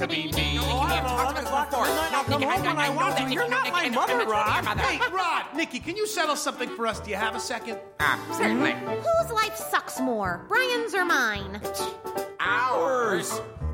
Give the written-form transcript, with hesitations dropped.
be me. Oh, I have 11 o'clock to midnight. I'll come home when I want to. You're not my mother, Rod. Hey, Rod, Nikki, can you settle something for us? Do you have a second? Certainly. Whose life sucks more, Brian's or mine? Ours.